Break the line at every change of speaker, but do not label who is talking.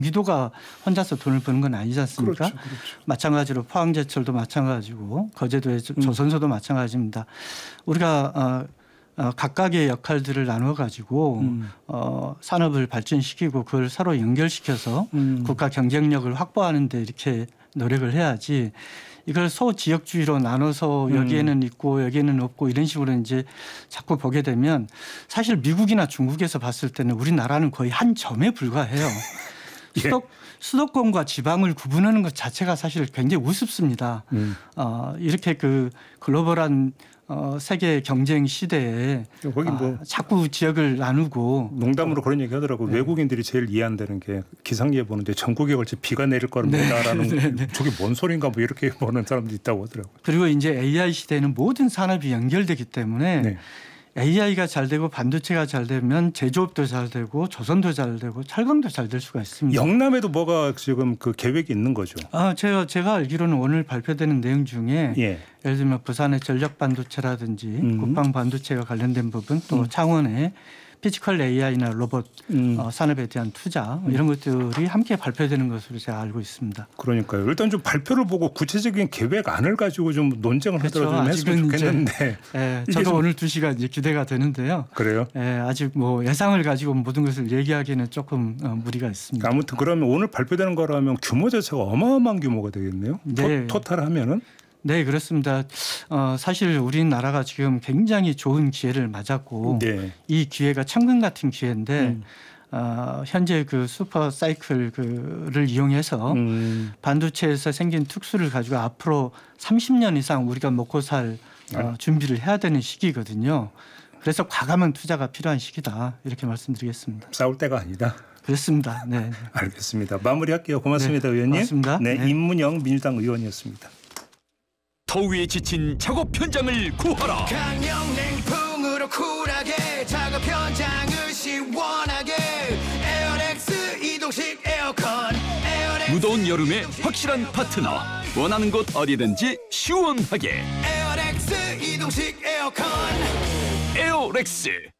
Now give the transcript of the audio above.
경기도가 혼자서 돈을 버는 건 아니지 않습니까?
그렇죠.
마찬가지로 포항제철도 마찬가지고 거제도의 조선소도 마찬가지입니다. 우리가 각각의 역할들을 나눠 가지고 산업을 발전시키고 그걸 서로 연결시켜서 국가 경쟁력을 확보하는 데 이렇게 노력을 해야지 이걸 소지역주의로 나눠서 여기에는 있고 여기에는 없고 이런 식으로 이제 자꾸 보게 되면 사실 미국이나 중국에서 봤을 때는 우리나라는 거의 한 점에 불과해요.
예.
수도권과 지방을 구분하는 것 자체가 사실 굉장히 우습습니다. 이렇게 그 글로벌한 세계 경쟁 시대에
거기 뭐
자꾸 지역을 나누고
농담으로 그런 얘기 하더라고.
네.
외국인들이 제일 이해한다는 게 기상예보 보는데 전국에 걸쳐 비가 내릴 거랍니다라는 저게 뭔 소린가 뭐 이렇게 보는 사람도 있다고 하더라고요.
그리고 이제 AI 시대에는 모든 산업이 연결되기 때문에
네.
AI가 잘 되고 반도체가 잘 되면 제조업도 잘 되고 조선도 잘 되고 철강도 잘 될 수가 있습니다.
영남에도 뭐가 지금 그 계획이 있는 거죠?
제가 알기로는 오늘 발표되는 내용 중에
예.
예를 들면 부산의 전력 반도체라든지 국방 반도체와 관련된 부분 또 창원의 피지컬 AI나 로봇 산업에 대한 투자 이런 것들이 함께 발표되는 것으로 제가 알고 있습니다.
그러니까요. 일단 좀 발표를 보고 구체적인 계획안을 가지고 좀 논쟁을 하더라도 좀 했으면 좋겠는데.
저도 오늘 2시간 이제 기대가 되는데요.
그래요?
아직 뭐 예상을 가지고 모든 것을 얘기하기는 조금 무리가 있습니다.
아무튼 그러면 오늘 발표되는 거라면 규모 자체가 어마어마한 규모가 되겠네요.
네.
토탈 하면은.
네, 그렇습니다. 사실 우리나라가 지금 굉장히 좋은 기회를 맞았고
네.
이 기회가 천금 같은 기회인데 현재 그 슈퍼 사이클을 이용해서 반도체에서 생긴 특수를 가지고 앞으로 30년 이상 우리가 먹고 살 준비를 해야 되는 시기거든요. 그래서 과감한 투자가 필요한 시기다 이렇게 말씀드리겠습니다.
싸울 때가 아니다.
그렇습니다. 네.
알겠습니다. 마무리할게요. 고맙습니다,
네,
의원님.
고맙습니다.
네,
네.
임문영 민주당 의원이었습니다.
더위에 지친 작업 현장을 구하라.
강력냉풍으로 쿨하게 작업 현장을 시원하게 에어렉스 이동식 에어컨
무더운 여름에 확실한 파트너. 원하는 곳 어디든지 시원하게.
에어렉스 이동식 에어컨
에어렉스.